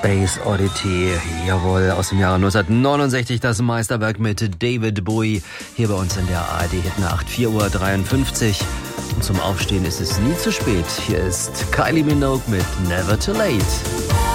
Space Oddity, jawohl, aus dem Jahre 1969, das Meisterwerk mit David Bowie, hier bei uns in der ARD Hitnacht, 4:53 Uhr. Und zum Aufstehen ist es nie zu spät. Hier ist Kylie Minogue mit Never Too Late.